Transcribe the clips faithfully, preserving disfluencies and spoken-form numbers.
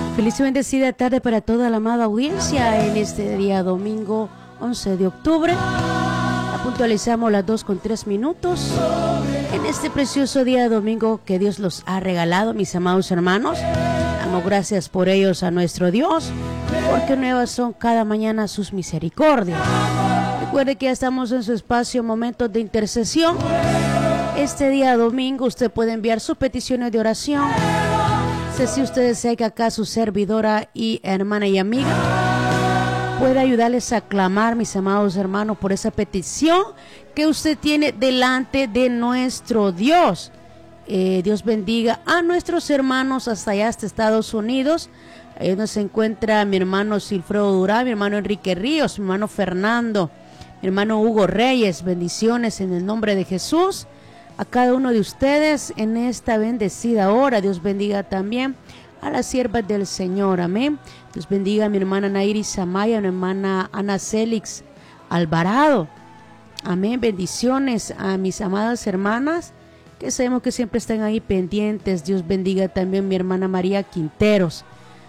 Feliz y bendecida tarde para toda la amada audiencia en este día domingo once de octubre. Puntualizamos las dos con tres minutos en este precioso día domingo que Dios los ha regalado, mis amados hermanos. Damos gracias por ellos a nuestro Dios, porque nuevas son cada mañana sus misericordias. Recuerde que ya estamos en su espacio Momentos de Intercesión. Este día domingo usted puede enviar sus peticiones de oración. Sé si usted desea que acá su servidora y hermana y amiga pueda ayudarles a clamar, mis amados hermanos, por esa petición que usted tiene delante de nuestro Dios. Eh, Dios bendiga a nuestros hermanos hasta allá, hasta Estados Unidos. Ahí donde se encuentra mi hermano Silfredo Durán, mi hermano Enrique Ríos, mi hermano Fernando, mi hermano Hugo Reyes. Bendiciones en el nombre de Jesús a cada uno de ustedes en esta bendecida hora. Dios bendiga también a las siervas del Señor, amén. Dios bendiga a mi hermana Nairi Samaya, a mi hermana Ana Célix Alvarado, amén. Bendiciones a mis amadas hermanas que sabemos que siempre están ahí pendientes. Dios bendiga también a mi hermana María Quinteros.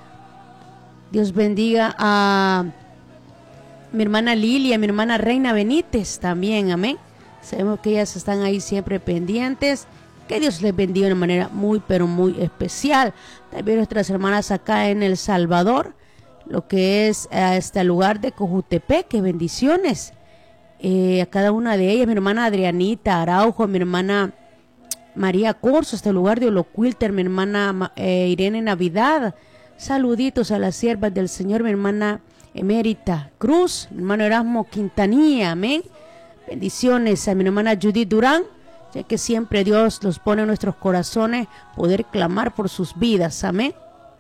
Dios bendiga a mi hermana Lilia, a mi hermana Reina Benítez también, amén. Sabemos que ellas están ahí siempre pendientes. Que Dios les bendiga de una manera muy, pero muy especial. También nuestras hermanas acá en El Salvador, lo que es a este lugar de Cojutepec, que bendiciones. Eh, a cada una de ellas, mi hermana Adrianita Araujo, mi hermana María Corso, este lugar de Oloquilter, mi hermana eh, Irene Navidad. Saluditos a las siervas del Señor, mi hermana Emérita Cruz, mi hermano Erasmo Quintanilla, amén. Bendiciones a mi hermana Judith Durán, ya que siempre Dios los pone en nuestros corazones poder clamar por sus vidas, amén.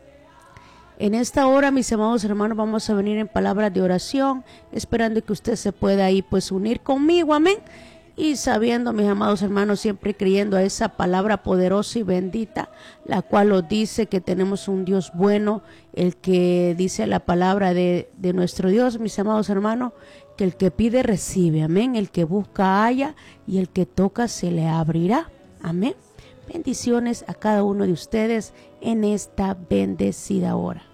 En esta hora, mis amados hermanos, vamos a venir en palabras de oración, esperando que usted se pueda ahí pues unir conmigo, amén. Y sabiendo, mis amados hermanos, siempre creyendo a esa palabra poderosa y bendita, la cual nos dice que tenemos un Dios bueno, el que dice la palabra de, de nuestro Dios, mis amados hermanos, que el que pide recibe, amén, el que busca halla y el que toca se le abrirá, amén. Bendiciones a cada uno de ustedes en esta bendecida hora.